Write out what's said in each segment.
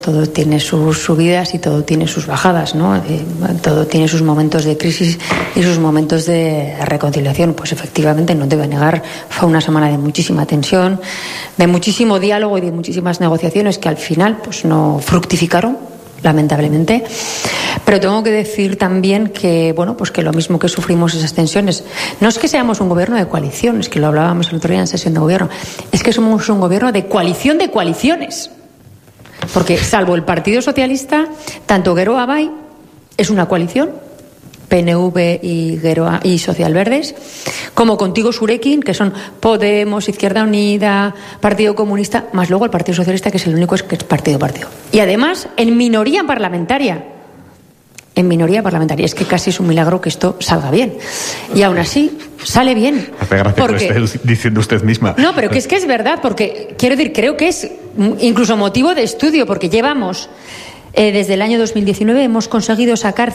Todo tiene sus subidas y todo tiene sus bajadas, ¿no? Todo tiene sus momentos de crisis y sus momentos de reconciliación. Pues efectivamente, no te voy a negar, fue una semana de muchísima tensión, de muchísimo diálogo y de muchísimas negociaciones que al final pues no fructificaron, lamentablemente. Pero tengo que decir también que, bueno, pues que lo mismo que sufrimos esas tensiones, no es que seamos un gobierno de coalición, es que lo hablábamos el otro día en sesión de gobierno, es que somos un gobierno de coalición de coaliciones. Porque salvo el Partido Socialista, tanto Geroa Bai es una coalición, PNV y Geroa y Social Verdes, como Contigo Zurekin, que son Podemos, Izquierda Unida, Partido Comunista, más luego el Partido Socialista, que es el único que es partido. Y además, en minoría parlamentaria. En minoría parlamentaria. Es que casi es un milagro que esto salga bien. Y aún así, sale bien. Hace gracia porque, que lo esté diciendo usted misma. No, pero que es verdad, porque quiero decir, creo que es incluso motivo de estudio, porque llevamos, desde el año 2019, hemos conseguido sacar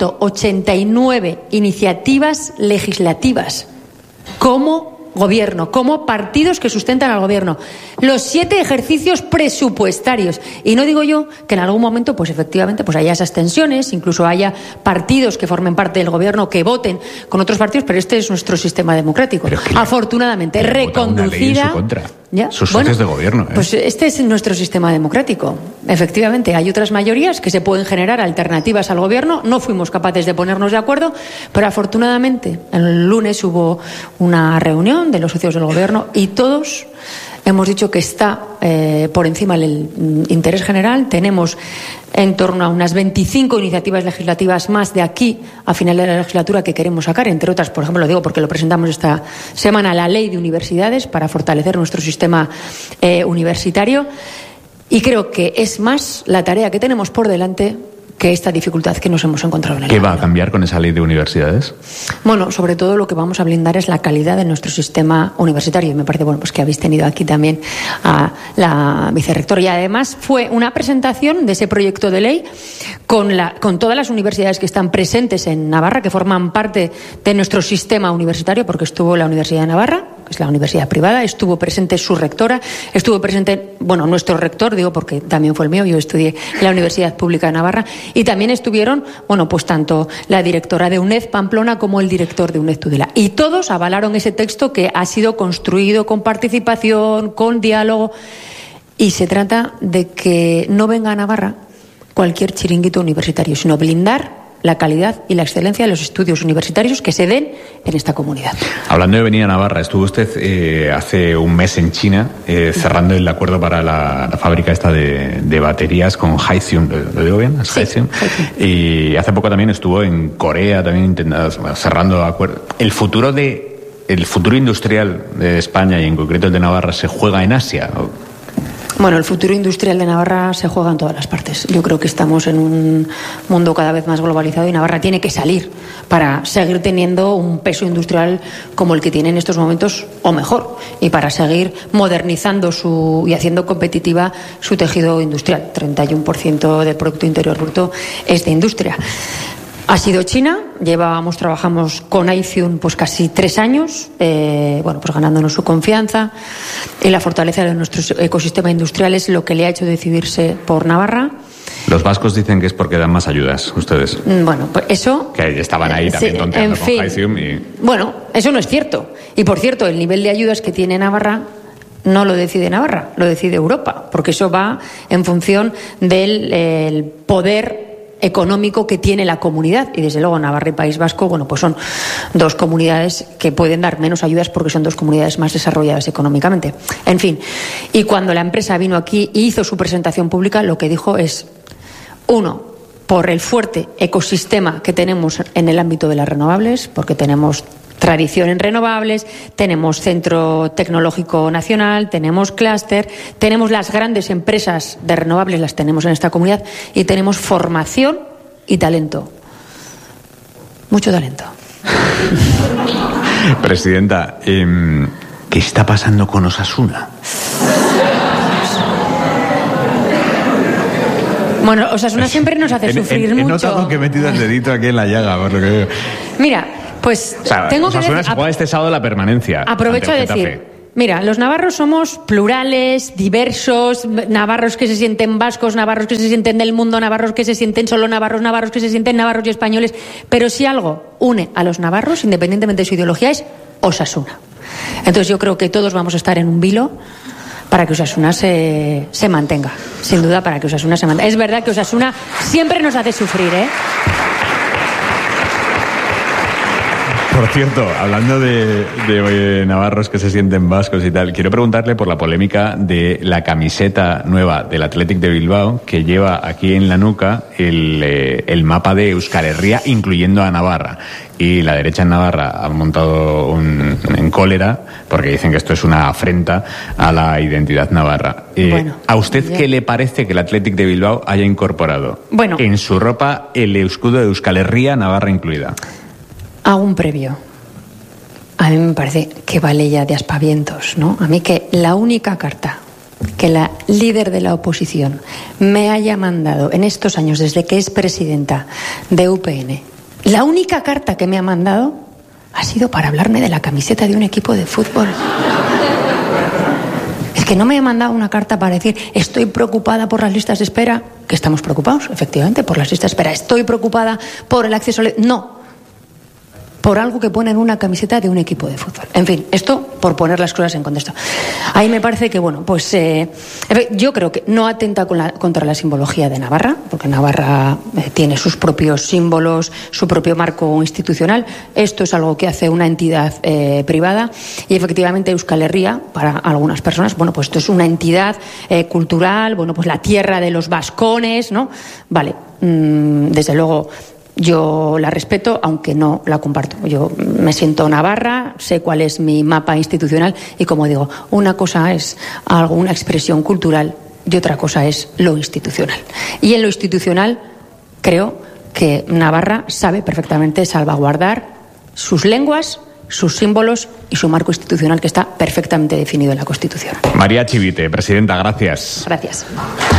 189 iniciativas legislativas como gobierno, como partidos que sustentan al gobierno, los 7 ejercicios presupuestarios. Y no digo yo que en algún momento, pues efectivamente, pues haya esas tensiones, incluso haya partidos que formen parte del gobierno que voten con otros partidos, pero este es nuestro sistema democrático. Afortunadamente, reconducida. ¿Ya? Sus socios de gobierno. Pues este es nuestro sistema democrático. Efectivamente, hay otras mayorías que se pueden generar alternativas al gobierno. No fuimos capaces de ponernos de acuerdo, pero afortunadamente el lunes hubo una reunión de los socios del gobierno y todos hemos dicho que está por encima del interés general. Tenemos en torno a unas 25 iniciativas legislativas más de aquí a final de la legislatura que queremos sacar, entre otras, por ejemplo, lo digo porque lo presentamos esta semana, la Ley de Universidades para fortalecer nuestro sistema universitario. Y creo que es más la tarea que tenemos por delante que esta dificultad que nos hemos encontrado en el camino. ¿Qué va a cambiar con esa ley de universidades? Bueno, sobre todo lo que vamos a blindar es la calidad de nuestro sistema universitario. Y me parece bueno pues que habéis tenido aquí también a la vicerrectora. Y además fue una presentación de ese proyecto de ley con todas las universidades que están presentes en Navarra, que forman parte de nuestro sistema universitario, porque estuvo la Universidad de Navarra, que es la universidad privada, estuvo presente su rectora, estuvo presente, bueno, nuestro rector, digo porque también fue el mío, yo estudié en la Universidad Pública de Navarra, y también estuvieron, bueno, pues tanto la directora de UNED Pamplona como el director de UNED Tudela. Y todos avalaron ese texto que ha sido construido con participación, con diálogo, y se trata de que no venga a Navarra cualquier chiringuito universitario, sino blindar la calidad y la excelencia de los estudios universitarios que se den en esta comunidad. Hablando de venir a Navarra, estuvo usted hace un mes en China cerrando el acuerdo para la fábrica esta de baterías con Hyzon, ¿lo digo bien? Sí, Hyzon. Y hace poco también estuvo en Corea también cerrando acuerdos. El futuro industrial de España y en concreto el de Navarra se juega en Asia. Bueno, el futuro industrial de Navarra se juega en todas las partes. Yo creo que estamos en un mundo cada vez más globalizado y Navarra tiene que salir para seguir teniendo un peso industrial como el que tiene en estos momentos o mejor, y para seguir modernizando y haciendo competitiva su tejido industrial. 31% del Producto Interior Bruto es de industria. Ha sido China, trabajamos con Hyzon pues casi 3 años, pues ganándonos su confianza, y la fortaleza de nuestro ecosistema industrial es lo que le ha hecho decidirse por Navarra. Los vascos dicen que es porque dan más ayudas, ustedes. Bueno, pues eso... Que estaban ahí también tonteando con Hyzon y... Bueno, eso no es cierto. Y por cierto, el nivel de ayudas que tiene Navarra no lo decide Navarra, lo decide Europa, porque eso va en función del poder económico que tiene la comunidad, y desde luego Navarra y País Vasco, pues son 2 comunidades que pueden dar menos ayudas porque son 2 comunidades más desarrolladas económicamente. En fin, y cuando la empresa vino aquí y hizo su presentación pública, lo que dijo es, 1, por el fuerte ecosistema que tenemos en el ámbito de las renovables, porque tenemos tradición en renovables, tenemos Centro Tecnológico Nacional, tenemos clúster, tenemos las grandes empresas de renovables, las tenemos en esta comunidad, y tenemos formación y talento. Mucho talento. Presidenta, ¿qué está pasando con Osasuna? Bueno, Osasuna siempre nos hace sufrir mucho. He notado que he metido el dedito aquí en la llaga, por lo que veo. Mira, pues tengo que Osasuna se juega este sábado la permanencia. Aprovecho a decir, Mira, los navarros somos plurales, diversos, navarros que se sienten vascos, navarros que se sienten del mundo, navarros que se sienten solo navarros, navarros que se sienten navarros y españoles. Pero si algo une a los navarros, independientemente de su ideología, es Osasuna. Entonces yo creo que todos vamos a estar en un vilo para que Osasuna se mantenga. Sin duda, para que Osasuna se mantenga. Es verdad que Osasuna siempre nos hace sufrir, ¿eh? Por cierto, hablando de navarros que se sienten vascos y tal, quiero preguntarle por la polémica de la camiseta nueva del Athletic de Bilbao, que lleva aquí en la nuca el mapa de Euskal Herria, incluyendo a Navarra. Y la derecha en Navarra ha montado en cólera, porque dicen que esto es una afrenta a la identidad navarra. Bueno, ¿a usted qué le parece que el Athletic de Bilbao haya incorporado en su ropa el escudo de Euskal Herria, Navarra incluida? Hago un previo. A mí me parece que vale ya de aspavientos, ¿no? A mí que la única carta que la líder de la oposición me haya mandado en estos años, desde que es presidenta de UPN, la única carta que me ha mandado ha sido para hablarme de la camiseta de un equipo de fútbol. Es que no me ha mandado una carta para decir estoy preocupada por las listas de espera, que estamos preocupados, efectivamente, por las listas de espera. Estoy preocupada por el acceso... No. Por algo que pone en una camiseta de un equipo de fútbol. En fin, esto por poner las cosas en contexto. Ahí me parece que, bueno, pues yo creo que no atenta contra la simbología de Navarra, porque Navarra tiene sus propios símbolos, su propio marco institucional. Esto es algo que hace una entidad privada y efectivamente Euskal Herria, para algunas personas, bueno, pues esto es una entidad cultural, bueno, pues la tierra de los vascones, ¿no? Vale, desde luego... Yo la respeto, aunque no la comparto. Yo me siento navarra, sé cuál es mi mapa institucional y, como digo, una cosa es una expresión cultural y otra cosa es lo institucional. Y en lo institucional creo que Navarra sabe perfectamente salvaguardar sus lenguas, sus símbolos y su marco institucional, que está perfectamente definido en la Constitución. María Chivite, presidenta, gracias. Gracias.